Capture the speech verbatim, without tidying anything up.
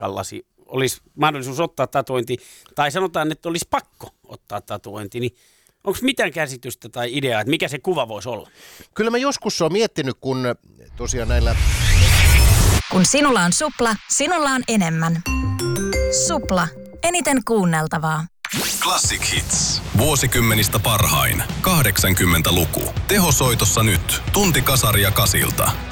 kallasi olisi mahdollisuus ottaa tatuointi, tai sanotaan, että olisi pakko ottaa tatuointi, niin onko mitään käsitystä tai ideaa, että mikä se kuva voisi olla? Kyllä mä joskus olen miettinyt, kun tosiaan näillä... Kun sinulla on Supla, sinulla on enemmän. Supla. Eniten kuunneltavaa. Classic Hits. Vuosikymmenistä parhain. kahdeksankymmentäluku. Tehosoitossa nyt. Tunti kasaria kasilta.